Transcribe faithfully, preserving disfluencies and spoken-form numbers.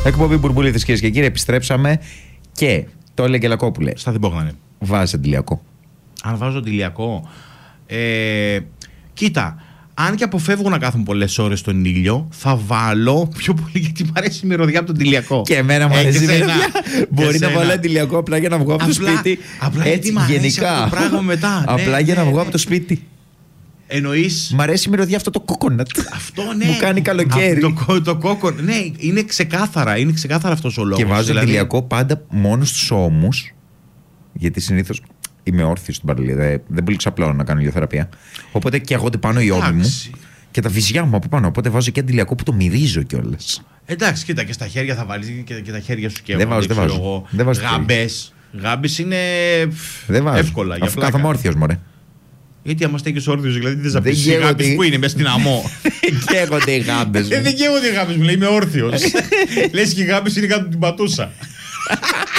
Εκπομπή Μπουρμπουλίδες, κυρίες και κύριοι, επιστρέψαμε και το έλεγε Λακόπουλε. Στα διπόγνανε. Βάζει αντιλιακό. Αν βάζω αντιλιακό. Ε, κοίτα, αν και αποφεύγω να κάθομαι πολλές ώρες στον ήλιο, θα βάλω πιο πολύ γιατί μου αρέσει η μυρωδιά από τον αντιλιακό. Και εμένα μου Ε, αρέσει η και σένα. μυρωδιά. Μπορεί Και να σένα. βάλω αντιλιακό απλά για να βγω από το Απλά- σπίτι. απλά Έτσι, γιατί μ' αρέσει γενικά. αυτό το πράγμα μετά. Απλά Ναι, για να ναι, βγω ναι. από το σπίτι. Εννοείς. Μ' αρέσει η μυρωδιά αυτό το κόκονατ. Αυτό ναι. Μου κάνει καλοκαίρι. Α, το, το κόκκο. Ναι, είναι ξεκάθαρα. Είναι ξεκάθαρα αυτός ο λόγος. Και βάζω δηλαδή. αντιλιακό πάντα μόνο στους ώμους. Γιατί συνήθως είμαι όρθιος στην παραλία. Δεν, δεν πολύ ξαπλώνω να κάνω ηλιοθεραπεία. Οπότε καίγονται πάνω οι ώμοι μου Εντάξει. και τα βυζιά μου από πάνω. Οπότε βάζω και αντιλιακό που το μυρίζω κιόλας. Εντάξει, κοίτα και στα χέρια θα βάλεις και, και τα χέρια σου και Δεν βάζω, δεν βάζω. Δεν βάζω Γάμπες. Γάμπες είναι Δεν βάζω. εύκολα. Για Αφού πλάκα. κάθομαι όρθιος, μωρέ. Γιατί άμα στέκεις όρθιος, δηλαδή δεν θα Δεν πεις οι καίγονται. γάμπες που είναι μες στην αμό. Καίγονται οι γάμπες Ε, μου. δεν καίγονται οι γάμπες μου, λέει είμαι όρθιος. Λες και οι γάμπες είναι κάτω από την πατούσα.